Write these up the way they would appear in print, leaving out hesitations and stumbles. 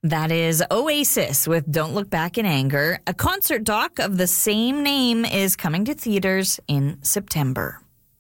That is Oasis with Don't Look Back in Anger. A concert doc of the same name is coming to theaters in September.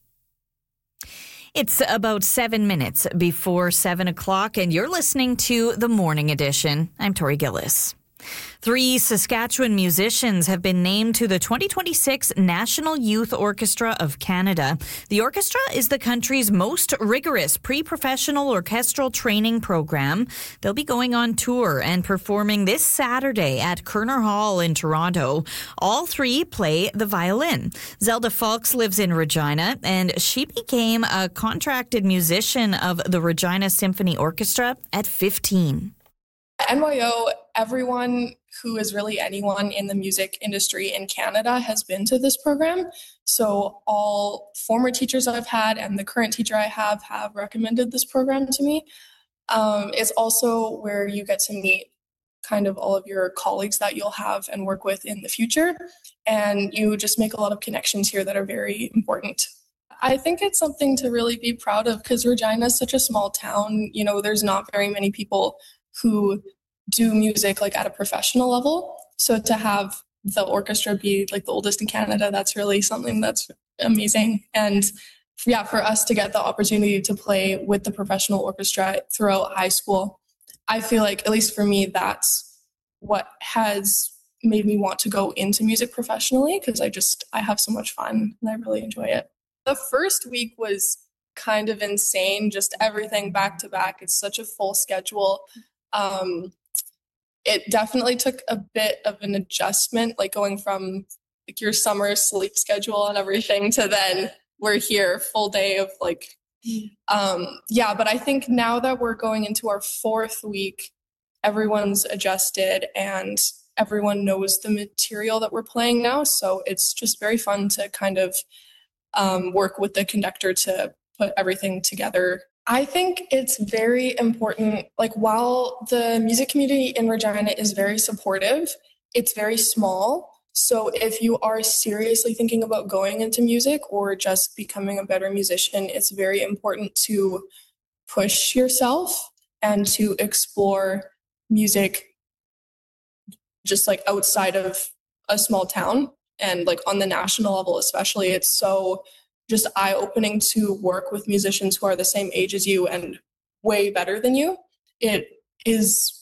It's about 7 minutes before 7 o'clock, and you're listening to The Morning Edition. I'm Tori Gillis. 3 Saskatchewan musicians have been named to the 2026 National Youth Orchestra of Canada. The orchestra is the country's most rigorous pre-professional orchestral training program. They'll be going on tour and performing this Saturday at Kerner Hall in Toronto. All 3 play the violin. Zelda Falks lives in Regina, and she became a contracted musician of the Regina Symphony Orchestra at 15. NYO, everyone who is really anyone in the music industry in Canada has been to this program. So all former teachers I've had and the current teacher I have recommended this program to me. It's also where you get to meet kind of all of your colleagues that you'll have and work with in the future. And you just make a lot of connections here that are very important. I think it's something to really be proud of because Regina is such a small town. You know, there's not very many people who do music like at a professional level. So to have the orchestra be like the oldest in Canada, that's really something that's amazing. And yeah, for us to get the opportunity to play with the professional orchestra throughout high school, I feel like, at least for me, that's what has made me want to go into music professionally because I have so much fun and I really enjoy it. The first week was kind of insane, just everything back to back. It's such a full schedule. It definitely took a bit of an adjustment, like going from like your summer sleep schedule and everything to then we're here full day of like, but I think now that we're going into our 4th week, everyone's adjusted and everyone knows the material that we're playing now. So it's just very fun to kind of work with the conductor to put everything together. I think it's very important, like while the music community in Regina is very supportive, it's very small. So if you are seriously thinking about going into music or just becoming a better musician, it's very important to push yourself and to explore music just like outside of a small town and like on the national level especially. It's so just eye-opening to work with musicians who are the same age as you and way better than you. It's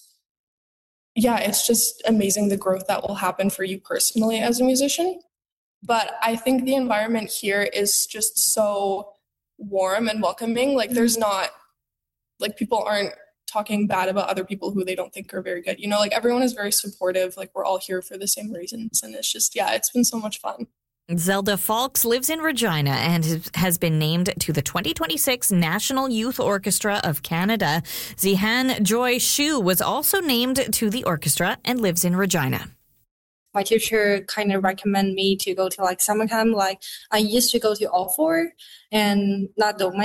just amazing the growth that will happen for you personally as a musician. But I think the environment here is just so warm and welcoming. Like there's not, like people aren't talking bad about other people who they don't think are very good. You know, like everyone is very supportive. Like we're all here for the same reasons. And it's just, it's been so much fun. Zelda Falks lives in Regina and has been named to the 2026 National Youth Orchestra of Canada. Zihan Joy Shu was also named to the orchestra and lives in Regina. My teacher kind of recommended me to go to like summer camp. Like I used to go to all 4 and not